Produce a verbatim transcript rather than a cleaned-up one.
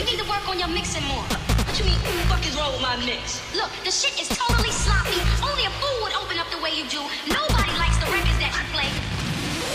You need to work on your mixing more. What you mean, what the fuck is wrong with my mix? Look, the shit is totally sloppy. Only a fool would open up the way